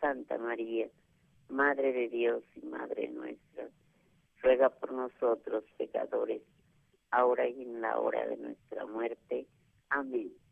Santa María, Madre de Dios y Madre nuestra, ruega por nosotros pecadores, ahora y en la hora de nuestra muerte. Amén.